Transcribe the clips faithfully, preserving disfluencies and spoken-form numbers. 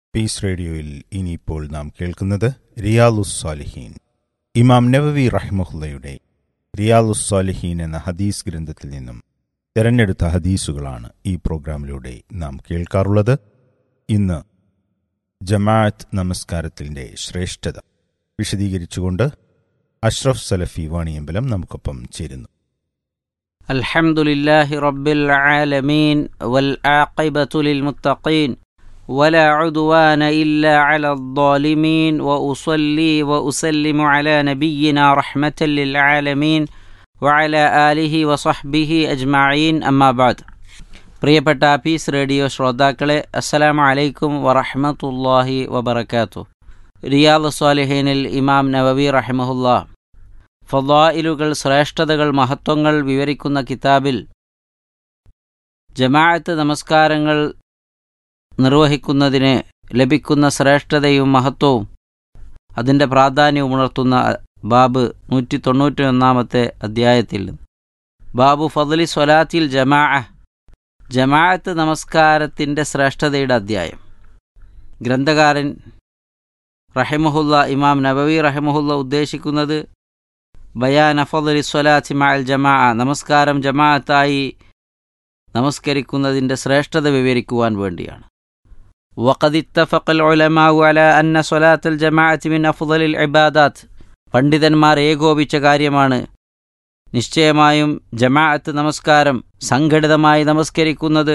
Piece റേഡിയോയിൽ ഇനിയിപ്പോൾ നാം കേൾക്കുന്നത് റിയാലുസ് സാലിഹീൻ. ഇമാം നവവി റഹിമഹുല്ലയുടെ റിയാലുസ് സാലിഹീൻ എന്ന ഹദീസ് ഗ്രന്ഥത്തിൽ നിന്നും തിരഞ്ഞെടുത്ത ഹദീസുകളാണ് ഈ പ്രോഗ്രാമിലൂടെ നാം കേൾക്കാറുള്ളത്. ഇന്ന് ജമാഅത്ത് നമസ്കാരത്തിൻ്റെ ശ്രേഷ്ഠത വിശദീകരിച്ചുകൊണ്ട് അഷ്റഫ് സലഫി വാണിയമ്പലം നമുക്കൊപ്പം ചേരുന്നു. അൽഹംദുലില്ലാഹി റബ്ബിൽ ആലമീൻ വൽ ആഖിബത്തു ലിൽ മുത്തഖീൻ ولا عدوان إلا على الظالمين وأصلي وأسلم على نبينا رحمة للعالمين وعلى آله وصحبه أجمعين أما بعد. പ്രിയപ്പെട്ട പീസ് റേഡിയോ ശ്രോതാക്കളെ, അസ്സലാമു അലൈക്കും വറഹ്മത്തുള്ളാഹി വബറകാതുഹു. റിയാദുസ് സ്വാലിഹീനിൽ ഇമാം നവവി റഹിമഹുല്ലാഹ് ഫളായിലുകൾ, ശ്രേഷ്ഠതകൾ, മഹത്വങ്ങൾ വിവരിക്കുന്ന കിതാബിൽ ജമാഅത്ത് നമസ്കാരങ്ങൾ നിർവഹിക്കുന്നതിന് ലഭിക്കുന്ന ശ്രേഷ്ഠതയും മഹത്വവും അതിൻ്റെ പ്രാധാന്യവും ഉണർത്തുന്ന ബാബ് നൂറ്റി തൊണ്ണൂറ്റി ഒന്നാമത്തെ അധ്യായത്തിൽ ബാബു ഫദ്ലി സ്വലാത്തിൽ ജമാഅ, ജമാഅത്ത് നമസ്കാരത്തിൻ്റെ ശ്രേഷ്ഠതയുടെ അധ്യായം. ഗ്രന്ഥകാരൻ റഹിമഹുല്ല ഇമാം നബവി റഹിമഹുല്ല ഉദ്ദേശിക്കുന്നത് ബയാന ഫദ്ലി സ്വലാത്തി മഅൽ ജമാഅ, നമസ്കാരം ജമാഅത്തായി നമസ്കരിക്കുന്നതിൻ്റെ ശ്രേഷ്ഠത വിവരിക്കുവാൻ വേണ്ടിയാണ്. وقد اتفق العلماء على أن صلاة الجماعة من أفضل العبادات. പണ്ഡിതന്മാർ ഏകോപിച്ച കാര്യമാണ്, നിശ്ചയമായും ജമാഅത്ത് നമസ്കാരം സംഘടിതമായി നമസ്കരിക്കുന്നത്,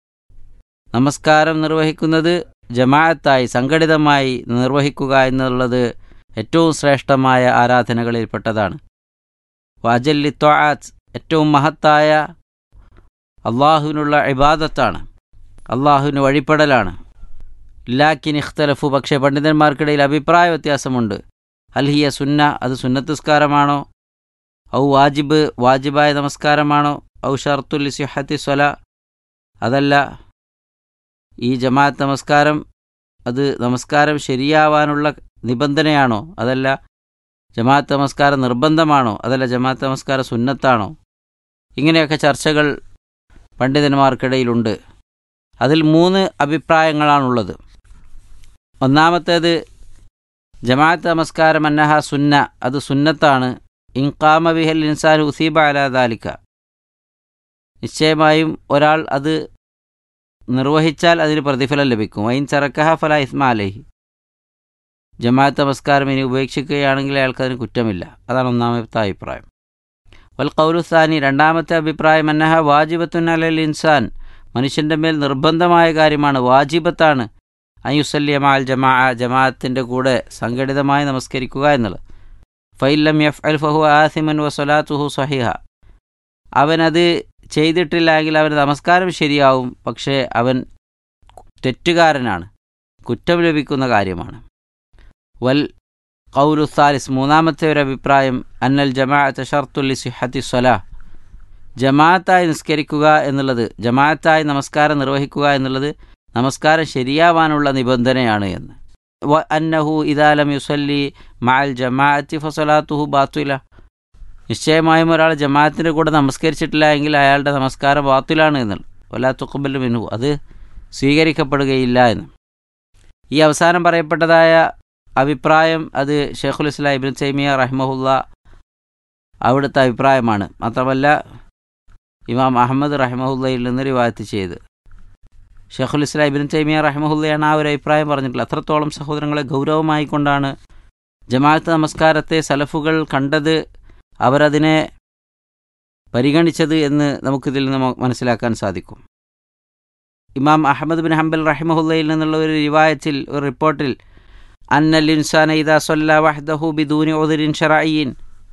നമസ്കാരം നിർവഹിക്കുന്നത് ജമാഅത്തായി സംഘടിതമായി നിർവഹിക്കുക എന്നുള്ളത് ഏറ്റവും ശ്രേഷ്ഠമായ ആരാധനകളിൽപ്പെട്ടതാണ്. വഅജല്ലി ത്വആത്ത്, ഏറ്റവും മഹത്തായ അള്ളാഹുവിനുള്ള ഇബാദത്താണ്, അള്ളാഹുവിന് വഴിപ്പെടലാണ്. ലാക്കിൻ ഇഖ്തലഫു, പക്ഷേ പണ്ഡിതന്മാർക്കിടയിൽ അഭിപ്രായ വ്യത്യാസമുണ്ട്. അൽഹിയ സുന്ന, അത് സുന്നത്തുസ്കാരമാണോ, ഔ വാജിബ്, വാജിബായ നമസ്കാരമാണോ, ഔ ഷർത്തുൽ സിഹത്തി സ്വല, അതല്ല ഈ ജമാഅത്ത് നമസ്കാരം അത് നമസ്കാരം ശരിയാവാനുള്ള നിബന്ധനയാണോ, അതല്ല ജമാഅത്ത് നമസ്കാരം നിർബന്ധമാണോ, അതല്ല ജമാഅത്ത് നമസ്കാരം സുന്നത്താണോ. ഇങ്ങനെയൊക്കെ ചർച്ചകൾ പണ്ഡിതന്മാർക്കിടയിലുണ്ട്. അതിൽ മൂന്ന് അഭിപ്രായങ്ങളാണുള്ളത്. ഒന്നാമത്തേത് ജമാഅത്ത് നമസ്കാരം അന്നഹ സുന്ന, അത് സുന്നത്താണ്. ഇൻഖാമ ബിഹൽ ഇൻസാൻ ഉസീബ അലാ ദാലിക, നിശ്ചയമായും ഒരാൾ അത് നിർവഹിച്ചാൽ അതിന് പ്രതിഫലം ലഭിക്കും. വൈൻ തറക്കഹ ഫലാ ഇസ്മ അലൈഹി, ജമാഅത്ത് നമസ്കാരം ഇനി ഉപേക്ഷിക്കുകയാണെങ്കിൽ അയാൾക്ക് അതിന് കുറ്റമില്ല. അതാണ് ഒന്നാമത്തെ അഭിപ്രായം. വൽ ഖൗലു സാനി, രണ്ടാമത്തെ അഭിപ്രായം അന്നഹ വാജിബത്തുൻ അലൽ ഇൻസാൻ, മനുഷ്യൻ്റെ മേൽ നിർബന്ധമായ കാര്യമാണ്, വാജിബത്താണ് അയുസല്ലിയ മഅൽ ജമാഅ, ജമാഅത്തിൻ്റെ കൂടെ സംഘടിതമായി നമസ്കരിക്കുക എന്നുള്ളത്. ഫഇല്ലം യഫ്അൽ ഫഹുവ ആസിമൻ വസലാത്തുഹു സഹിഹ, അവനത് ചെയ്തിട്ടില്ല എങ്കിൽ അവന് നമസ്കാരം ശരിയാവും, പക്ഷേ അവൻ തെറ്റുകാരനാണ്, കുറ്റം ലഭിക്കുന്ന കാര്യമാണ്. വൽ ഖൗലു സാലിസ്, മൂന്നാമത്തെ ഒരു അഭിപ്രായം അന്നൽ ജമാഅത്ത് ഷർത്തുൽ ലിസിഹത്തി സ്വലാഹ്, ജമാഅത്തായി നിസ്കരിക്കുക എന്നുള്ളത്, ജമാഅത്തായി നമസ്കാരം നിർവഹിക്കുക എന്നുള്ളത് നമസ്കാരം ശരിയാവാനുള്ള നിബന്ധനയാണ് എന്ന്. വ അന്നഹു ഇദാ ലം യുസല്ലി മഅൽ ജമാഅത്തി ഫസലാത്തുഹു ബാത്തില, നിശ്ചയമായും ഒരാൾ ജമാഅത്തിൻ്റെ കൂടെ നമസ്കരിച്ചിട്ടില്ല എങ്കിൽ അയാളുടെ നമസ്കാരം ബാത്തിലാണ് എന്നുള്ളത്. വലാ തുഖ്ബലു മിൻഹു, അത് സ്വീകരിക്കപ്പെടുകയില്ല എന്ന്. ഈ അവസാനം പറയപ്പെട്ടതായ അഭിപ്രായം അത് ഷെയ്ഖുൽ ഇസ്ലാം ഇബ്നു തൈമിയ്യ റഹിമഹുല്ല അവിടുത്തെ അഭിപ്രായമാണ്. മാത്രമല്ല ഇമാം അഹമ്മദ് റഹിമഹുല്ലയിൽ നിന്ന് റിവായത്ത് ചെയ്ത് ഷെയ്ഖുൽ ഇസ്ലാം ഇബ്നു തൈമിയ്യ റഹിമഹുല്ലയാണ് ആ ഒരു അഭിപ്രായം പറഞ്ഞിട്ടുള്ളത്. അത്രത്തോളം സഹോദരങ്ങളെ ഗൗരവമായിക്കൊണ്ടാണ് ജമാഅത്ത് നമസ്കാരത്തെ സലഫുകൾ കണ്ടത്, അവരതിനെ പരിഗണിച്ചത് എന്ന് നമുക്കിതിൽ നിന്ന് മനസ്സിലാക്കാൻ സാധിക്കും. ഇമാം അഹമ്മദ് ബിൻ ഹംബൽ റഹിമഹുല്ലയിൽ നിന്നുള്ള ഒരു റിവായത്തിൽ, ഒരു റിപ്പോർട്ടിൽ അന്നൽ ഇൻസാന ഇദാ സ്വല്ല വഹ്ദഹു ബിദൂനി ഉദ്രിൻ ശറഈൻ,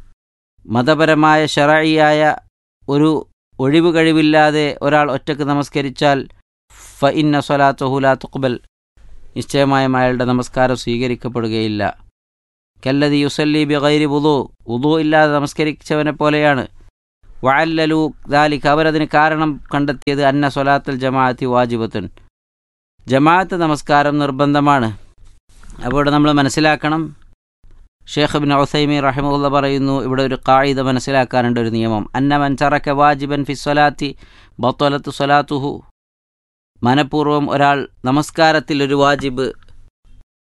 മതപരമായ ശറഈയായ ഒരു ഒഴിവ് കഴിവില്ലാതെ ഒരാൾ ഒറ്റക്ക് നമസ്കരിച്ചാൽ ഫ ഇന്ന സ്വലാത്തുഹു ലാ തുഖ്ബൽ, നിശ്ചയമായും അയാളുടെ നമസ്കാരം സ്വീകരിക്കപ്പെടുകയില്ല. കല്ലദി യുസല്ലി ബിഗൈരി വുളൂ, വുളൂ ഇല്ലാതെ നമസ്കരിച്ചവനെ പോലെയാണ്. വഅല്ലലു ദാലിക, അവരതിന് കാരണം കണ്ടെത്തിയത് അന്ന സ്വലാത്തുൽ ജമാഅത്തി വാജിബത്തുൻ, ജമാഅത്ത് നമസ്കാരം നിർബന്ധമാണ്. അപ്പോൾ നമ്മൾ മനസ്സിലാക്കണം, ഷെയ്ഖ് ഇബ്നു ഉസൈമീൻ റഹിമഹുല്ലാഹ് പറയുന്നു, ഇവിടെ ഒരു ഖായിദ മനസ്സിലാക്കാനുണ്ട്, ഒരു നിയമം. അന്ന മൻ തറക വാജിബൻ ഫി സ്വലാത്തി ബത്തലത്ത് സ്വലാത്തുഹു, മനഃപൂർവ്വം ഒരാൾ നമസ്കാരത്തിൽ ഒരു വാജിബ്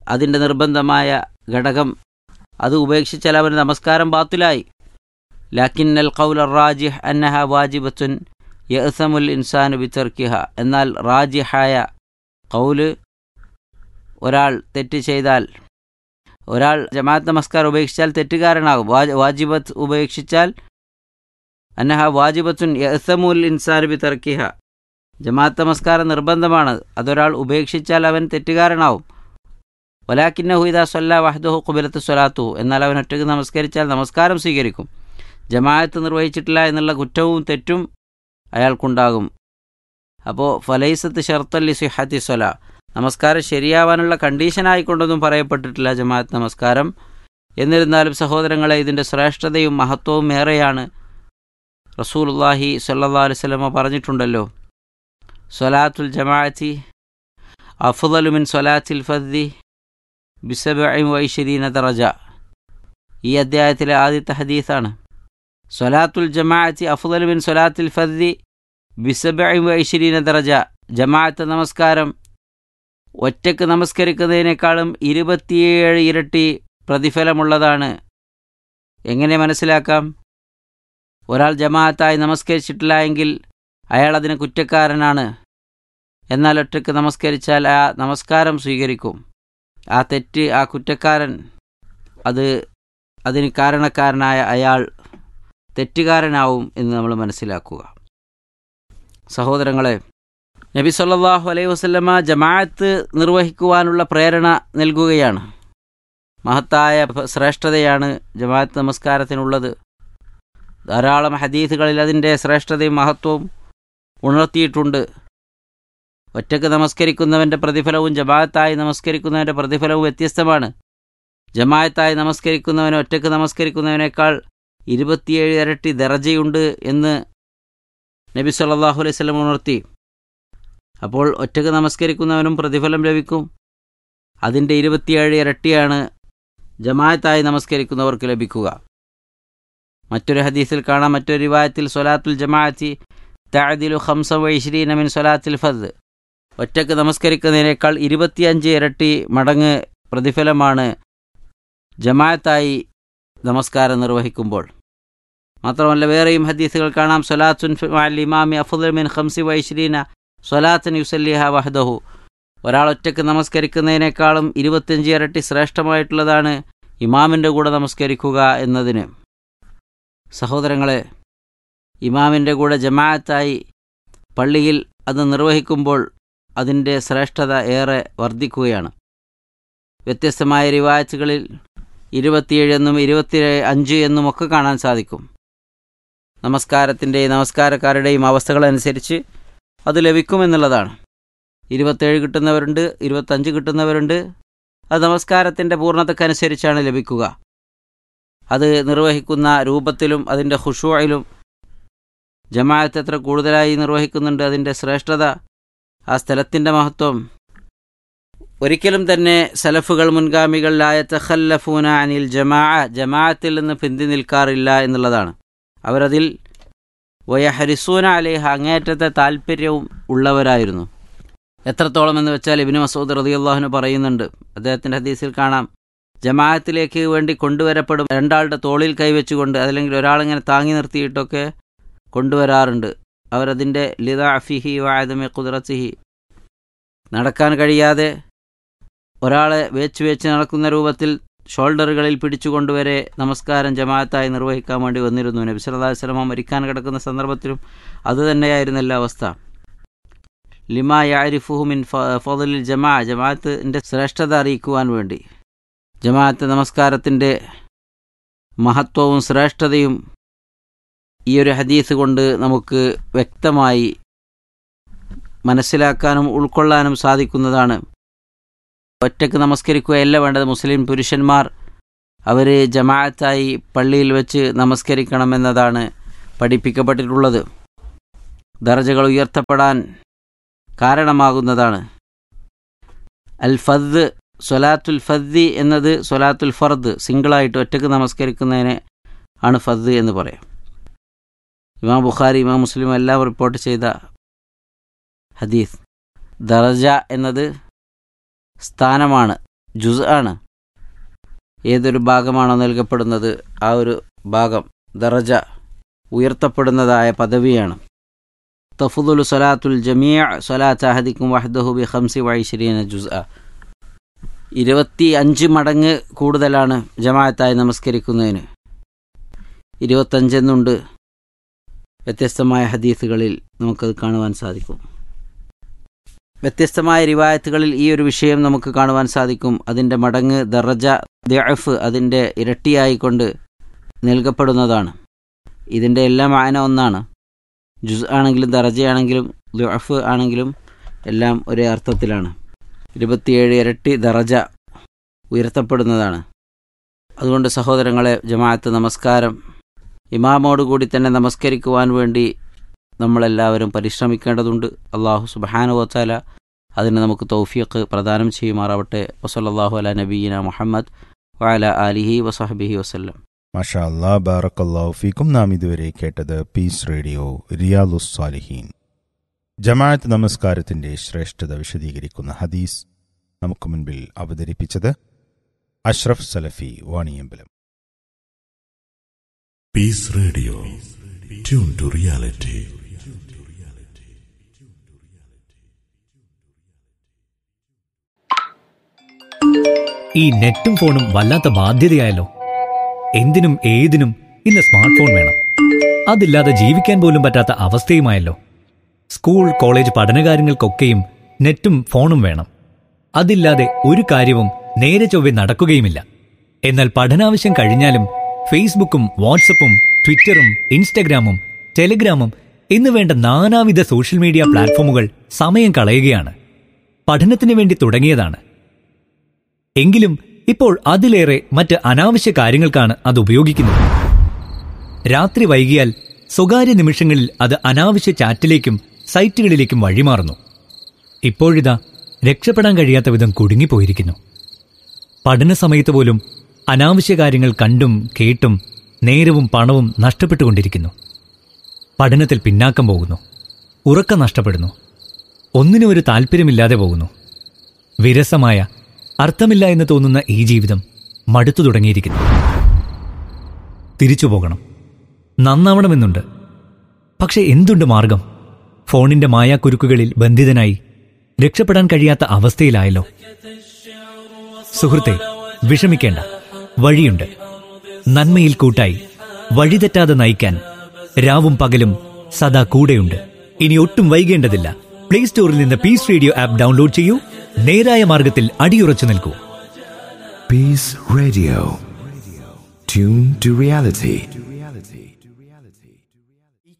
അതിൻ്റെ നിർബന്ധമായ ഘടകം അത് ഉപേക്ഷിച്ചാൽ അവന് നമസ്കാരം ബാത്തിലായി. ലാക്കിന്നൽ ഖൗല റാജിഹ് അന്നഹ വാജിബത്തുൻ യഅ്സമുൽ ഇൻസാനു ബിതർക്കിഹ. എന്നാൽ റാജിഹായ ഖൗല് ഒരാൾ തെറ്റ് ചെയ്താൽ, ഒരാൾ ജമാഅത്ത് നമസ്കാരം ഉപേക്ഷിച്ചാൽ തെറ്റുകാരനാകും. വാജിബത്ത് ഉപേക്ഷിച്ചാൽ അന്നഹ വാജിബത്തുൻ യഅ്സമുൽ ഇൻസാനു ബിതർക്കിഹ, ജമാഅത്ത് നമസ്കാരം നിർബന്ധമാണ്, അതൊരാൾ ഉപേക്ഷിച്ചാൽ അവൻ തെറ്റുകാരനാവും. വലാക്കിന്നഹു ഇദാ സ്വല്ല വഹ്ദഹു ഖുബിലത്ത് സ്വലാത്തുഹു, എന്നാൽ അവൻ ഒറ്റയ്ക്ക് നമസ്കരിച്ചാൽ നമസ്കാരം സ്വീകരിക്കും. ജമാഅത്ത് നിർവഹിച്ചിട്ടില്ല എന്നുള്ള കുറ്റവും തെറ്റും അയാൾക്കുണ്ടാകും. അപ്പോൾ ഫലൈസത്ത് ഷർത്തല്ലി സിഹത്തി സ്വല, നമസ്കാരം ശരിയാവാനുള്ള കണ്ടീഷനായിക്കൊണ്ടൊന്നും പറയപ്പെട്ടിട്ടില്ല ജമാഅത്ത് നമസ്കാരം. എന്നിരുന്നാലും സഹോദരങ്ങളെ, ഇതിൻ്റെ ശ്രേഷ്ഠതയും മഹത്വവും ഏറെയാണ്. റസൂലുള്ളാഹി സ്വല്ലല്ലാഹു അലൈഹി വസല്ലം പറഞ്ഞിട്ടുണ്ടല്ലോ, സ്വലാത്തുൽ ജമാഅത്തി അഫ്ളലു മിൻ സ്വലാത്തിൽ ഫദ്ദി ബിസബഇ വഇശ്രീന ദറജ. ഈ അധ്യായത്തിലെ ആദ്യത്തെ ഹദീസാണ്. സ്വലാത്തുൽ ജമാഅത്തി അഫ്ളലു മിൻ സ്വലാത്തിൽ ഫദ്ദി ബിസബഇ വഇശ്രീന ദറജ. ജമാഅത്ത് നമസ്കാരം ഒറ്റയ്ക്ക് നമസ്കരിക്കുന്നതിനേക്കാളും ഇരുപത്തിയേഴ് ഇരട്ടി പ്രതിഫലമുള്ളതാണ്. എങ്ങനെ മനസ്സിലാക്കാം? ഒരാൾ ജമാഅത്തായി നമസ്കരിച്ചിട്ടില്ല എങ്കിൽ അയാൾ അതിന് കുറ്റക്കാരനാണ്. എന്നാൽ ഒറ്റയ്ക്ക് നമസ്കരിച്ചാൽ ആ നമസ്കാരം സ്വീകരിക്കും. ആ തെറ്റ്, ആ കുറ്റക്കാരൻ, അത് അതിന് കാരണക്കാരനായ അയാൾ തെറ്റുകാരനാവും എന്ന് നമ്മൾ മനസ്സിലാക്കുക. സഹോദരങ്ങളെ, നബി സല്ലല്ലാഹു അലൈഹി വസല്ലമ ജമാഅത്ത് നിർവഹിക്കുവാനുള്ള പ്രേരണ നൽകുകയാണ്. മഹത്തായ ശ്രേഷ്ഠതയാണ് ജമാഅത്ത് നമസ്കാരത്തിനുള്ളത്. ധാരാളം ഹദീസുകളിൽ അതിൻ്റെ ശ്രേഷ്ഠതയും മഹത്വവും ഉണർത്തിയിട്ടുണ്ട്. ഒറ്റയ്ക്ക് നമസ്കരിക്കുന്നവൻ്റെ പ്രതിഫലവും ജമാഅത്തായി നമസ്കരിക്കുന്നവൻ്റെ പ്രതിഫലവും വ്യത്യസ്തമാണ്. ജമാഅത്തായി നമസ്കരിക്കുന്നവന് ഒറ്റയ്ക്ക് നമസ്കരിക്കുന്നവനേക്കാൾ ഇരുപത്തിയേഴ് ഇരട്ടി ദറജയുണ്ട് എന്ന് നബി സല്ലല്ലാഹു അലൈഹി വസല്ലം ഉണർത്തി. അപ്പോൾ ഒറ്റയ്ക്ക് നമസ്കരിക്കുന്നവനും പ്രതിഫലം ലഭിക്കും. അതിൻ്റെ ഇരുപത്തിയേഴ് ഇരട്ടിയാണ് ജമാഅത്തായി നമസ്കരിക്കുന്നവർക്ക് ലഭിക്കുക. മറ്റൊരു ഹദീസിൽ കാണാം, മറ്റൊരു റിവായത്തിൽ, സ്വലാത്തുൽ ജമാഅത്തി തഅദിലു ഖംസ വഇശ്രീന മിൻ സ്വലാത്തിൽ ഫർദ്. ഒറ്റയ്ക്ക് നമസ്കരിക്കുന്നതിനേക്കാൾ ഇരുപത്തിയഞ്ച് ഇരട്ടി മടങ്ങ് പ്രതിഫലമാണ് ജമാഅത്തായി നമസ്കാരം നിർവഹിക്കുമ്പോൾ. മാത്രമല്ല വേറെയും ഹദീസുകൾ കാണാം, സ്വലാത്തുൻ മഅൽ ഇമാമി അഫ്ളലു മിൻ ഖംസി വഇശ്രീന സ്വലാത്തൻ യുസല്ലിഹ വഹ്ദഹു. ഒരാൾ ഒറ്റയ്ക്ക് നമസ്കരിക്കുന്നതിനേക്കാളും ഇരുപത്തിയഞ്ച് ഇരട്ടി ശ്രേഷ്ഠമായിട്ടുള്ളതാണ് ഇമാമിൻ്റെ കൂടെ നമസ്കരിക്കുക എന്നതിന്. സഹോദരങ്ങളെ, ഇമാമിൻ്റെ കൂടെ ജമാഅത്തായി പള്ളിയിൽ അത് നിർവഹിക്കുമ്പോൾ അതിൻ്റെ ശ്രേഷ്ഠത ഏറെ വർദ്ധിക്കുകയാണ്. വ്യത്യസ്തമായ റിവായത്തുകളിൽ ഇരുപത്തിയേഴ് എന്നും ഇരുപത്തി അഞ്ച് എന്നുമൊക്കെ കാണാൻ സാധിക്കും. നമസ്കാരത്തിൻ്റെയും നമസ്കാരക്കാരുടെയും അവസ്ഥകളനുസരിച്ച് അത് ലഭിക്കുമെന്നുള്ളതാണ്. ഇരുപത്തേഴ് കിട്ടുന്നവരുണ്ട്, ഇരുപത്തഞ്ച് കിട്ടുന്നവരുണ്ട്. അത് നമസ്കാരത്തിൻ്റെ പൂർണ്ണതക്കനുസരിച്ചാണ് ലഭിക്കുക. അത് നിർവഹിക്കുന്ന രൂപത്തിലും അതിൻ്റെ ഖുശൂഇലും ജമാഅത്ത് എത്ര കൂടുതലായി നിർവഹിക്കുന്നുണ്ട്, അതിൻ്റെ ശ്രേഷ്ഠത, ആ സ്ഥലത്തിൻ്റെ മഹത്വം. ഒരിക്കലും തന്നെ സലഫുകൾ, മുൻഗാമികൾ ലാ യതഖല്ലഫൂന അനിൽ ജമാഅ, ജമാഅത്തിൽ നിന്ന് പിന്തി നിൽക്കാറില്ല എന്നുള്ളതാണ്. അവരതിൽ വയഹരിസൂന അലൈഹ, അങ്ങേയറ്റത്തെ താല്പര്യവും ഉള്ളവരായിരുന്നു. എത്രത്തോളം എന്ന് വെച്ചാൽ ഇബ്നു മസ്ഊദ് റളിയല്ലാഹു അൻഹു പറയുന്നുണ്ട്, അദ്ദേഹത്തിൻ്റെ ഹദീസിൽ കാണാം, ജമാഅത്തിലേക്ക് വേണ്ടി കൊണ്ടുവരപ്പെടും രണ്ടാളുടെ തോളിൽ കൈവച്ചുകൊണ്ട്, അതല്ലെങ്കിൽ ഒരാളിങ്ങനെ താങ്ങി നിർത്തിയിട്ടൊക്കെ കൊണ്ടുവരാറുണ്ട്. അവരതിൻ്റെ ലിദഅഫിഹി വഅദമി ഖുദ്റതിഹി, നടക്കാൻ കഴിയാതെ ഒരാളെ വേച്ച് വേച്ച് നടക്കുന്ന രൂപത്തിൽ ഷോൾഡറുകളിൽ പിടിച്ചുകൊണ്ടുവരെ നമസ്കാരം ജമാഅത്തായി നിർവഹിക്കാൻ വേണ്ടി വന്നിരുന്നു. നബി സല്ലല്ലാഹു അലൈഹി വസല്ലം മരിക്കാൻ കിടക്കുന്ന സന്ദർഭത്തിലും അതുതന്നെയായിരുന്നല്ലോ അവസ്ഥ. ലിമാ യഅരിഫുഹു മിൻ ഫളലിൽ ജമാഅ, ജമാഅത്തിൻ്റെ ശ്രേഷ്ഠത അറിയിക്കുവാൻ വേണ്ടി. ജമാഅത്ത് നമസ്കാരത്തിൻ്റെ മഹത്വവും ശ്രേഷ്ഠതയും ഈ ഒരു ഹദീസ് കൊണ്ട് നമുക്ക് വ്യക്തമായി മനസ്സിലാക്കാനും ഉൾക്കൊള്ളാനും സാധിക്കുന്നതാണ്. ഒറ്റയ്ക്ക് നമസ്കരിക്കുകയല്ല വേണ്ടത്. മുസ്ലിം പുരുഷന്മാർ അവർ ജമാഅത്തായി പള്ളിയിൽ വെച്ച് നമസ്കരിക്കണമെന്നതാണ് പഠിപ്പിക്കപ്പെട്ടിട്ടുള്ളത്. ദർജകൾ ഉയർത്തപ്പെടാൻ കാരണമാകുന്നതാണ്. അൽ ഫദ്, സ്വലാത്തുൽ ഫദ്ദി എന്നത് സ്വലാത്തുൽ ഫർദ്, സിംഗിളായിട്ട് ഒറ്റയ്ക്ക് നമസ്കരിക്കുന്നതിന് ആണ് ഫദ് എന്ന് പറയാം. ഇമാം ബുഖാരി, ഇമാം മുസ്ലിം എല്ലാം റിപ്പോർട്ട് ചെയ്ത ഹദീസ്. ദറജ എന്നത് സ്ഥാനമാണ്, ജുസ് ആണ്. ഏതൊരു ഭാഗമാണോ നൽകപ്പെടുന്നത് ആ ഒരു ഭാഗം ദറജ ഉയർത്തപ്പെടുന്നതായ പദവിയാണ്. തഫ്ദുലു സ്വലാത്തുൽ ജമീഅ സ്വലാത്ത് അഹദിക്കും വഹ്ദഹു ബി ഖംസി വഇശ്രീന ജുസ്അ. ഇരുപത്തി അഞ്ച് മടങ്ങ് കൂടുതലാണ് ജമാഅത്തായി നമസ്കരിക്കുന്നതിന്. ഇരുപത്തഞ്ചെന്നുണ്ട് വ്യത്യസ്തമായ ഹദീസുകളിൽ നമുക്കത് കാണുവാൻ സാധിക്കും. വ്യത്യസ്തമായ റിവായത്തുകളിൽ ഈ ഒരു വിഷയം നമുക്ക് കാണുവാൻ സാധിക്കും. അതിൻ്റെ മടങ്ങ് ദറജ ദഅഫ് അതിൻ്റെ ഇരട്ടിയായിക്കൊണ്ട് നൽകപ്പെടുന്നതാണ്. ഇതിൻ്റെ എല്ലാ മാന ഒന്നാണ്. ജുസ് ആണെങ്കിലും ദറജയാണെങ്കിലും ദഅഫ് ആണെങ്കിലും എല്ലാം ഒരേ അർത്ഥത്തിലാണ്. ഇരുപത്തിയേഴ് ഇരട്ടി ദറജ ഉയർത്തപ്പെടുന്നതാണ്. അതുകൊണ്ട് സഹോദരങ്ങളെ, ജമാഅത്ത് നമസ്കാരം ഇമാമോടുകൂടി തന്നെ നമസ്കരിക്കുവാൻ വേണ്ടി നമ്മളെല്ലാവരും പരിശ്രമിക്കേണ്ടതുണ്ട്. അല്ലാഹു സുബ്ഹാനഹു വ തആല അതിന് നമുക്ക് തൗഫീഖ് പ്രദാനം ചെയ്യുമാറാവട്ടെ. വസല്ലല്ലാഹു അലാ നബിയിന മുഹമ്മദ് വഅലാ ആലിഹി വസഹ്ബിഹി വസല്ലം. മാഷാ അല്ലാഹ്, ബാറക്കല്ലാഹു ഫീക്കും. നാം ഇതുവരെ കേട്ടത് പീസ് റേഡിയോ റിയാലുസ് സാലിഹീൻ. ജമാഅത്ത് നമസ്കാരത്തിന്റെ ശ്രേഷ്ഠത വിശദീകരിക്കുന്ന ഹദീസ് നമുക്ക് മുൻപിൽ അവതരിപ്പിച്ചത് അഷ്റഫ് സലഫി Vaniyambalam. Piece radio, tune to reality. ഈ നെറ്റും ഫോണും വല്ലാത്ത ബാധ്യതയായല്ലോ. എന്തിനും ഏതിനും ഇന്ന് സ്മാർട്ട് ഫോൺ വേണം. അതില്ലാതെ ജീവിക്കാൻ പോലും പറ്റാത്ത അവസ്ഥയുമായല്ലോ. സ്കൂൾ കോളേജ് പഠനകാര്യങ്ങൾക്കൊക്കെയും നെറ്റും ഫോണും വേണം. അതില്ലാതെ ഒരു കാര്യവും നേരെ ചൊവ്വെ നടക്കുകയുമില്ല. എന്നാൽ പഠനാവശ്യം കഴിഞ്ഞാലും ഫേസ്ബുക്കും വാട്സപ്പും ട്വിറ്ററും ഇൻസ്റ്റഗ്രാമും ടെലിഗ്രാമും എന്ന് വേണ്ട നാനാവിധ സോഷ്യൽ മീഡിയ പ്ലാറ്റ്ഫോമുകൾ സമയം കളയുകയാണ്. പഠനത്തിന് വേണ്ടി തുടങ്ങിയതാണ്. എങ്കിലും ഇപ്പോൾ അതിലേറെ മറ്റ് അനാവശ്യ കാര്യങ്ങൾക്കാണ് അത് ഉപയോഗിക്കുന്നത്. രാത്രി വൈകിയാൽ സ്വകാര്യ നിമിഷങ്ങളിൽ അത് അനാവശ്യ ചാറ്റിലേക്കും സൈറ്റുകളിലേക്കും വഴിമാറുന്നു. ഇപ്പോഴിതാ രക്ഷപ്പെടാൻ കഴിയാത്ത വിധം കുടുങ്ങിപ്പോയിരിക്കുന്നു. പഠന സമയത്ത് പോലും അനാവശ്യ കാര്യങ്ങൾ കണ്ടും കേട്ടും നേരവും പണവും നഷ്ടപ്പെട്ടുകൊണ്ടിരിക്കുന്നു. പഠനത്തിൽ പിന്നാക്കം പോകുന്നു. ഉറക്കം നഷ്ടപ്പെടുന്നു. ഒന്നിനും ഒരു താല്പര്യമില്ലാതെ പോകുന്നു. വിരസമായ, അർത്ഥമില്ല എന്ന് തോന്നുന്ന ഈ ജീവിതം മടുത്തു തുടങ്ങിയിരിക്കുന്നു. തിരിച്ചു പോകണം, നന്നാവണമെന്നുണ്ട്. പക്ഷെ എന്തുണ്ട് മാർഗം? ഫോണിന്റെ മായാക്കുരുക്കുകളിൽ ബന്ധിതനായി രക്ഷപ്പെടാൻ കഴിയാത്ത അവസ്ഥയിലായല്ലോ. സുഹൃത്തെ, വിഷമിക്കേണ്ട, വഴിയുണ്ട്. നന്മയിൽ കൂട്ടായി വഴിതെറ്റാതെ നയിക്കാൻ രാവും പകലും സദാ കൂടെയുണ്ട്. ഇനി ഒട്ടും വൈകേണ്ടതില്ല. പ്ലേ സ്റ്റോറിൽ നിന്ന് പീസ് റേഡിയോ ആപ്പ് ഡൗൺലോഡ് ചെയ്യൂ. നേരായ മാർഗത്തിൽ അടിയുറച്ചു നിൽക്കൂ. Peace Radio. Tune to reality.